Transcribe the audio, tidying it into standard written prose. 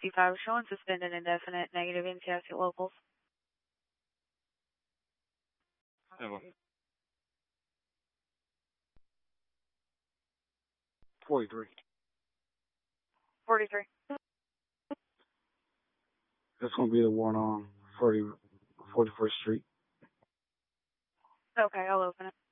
65 showing suspended indefinite, negative NCIC locals. Yeah, 43. 43. That's going to be the one on 41st Street. Okay, I'll open it.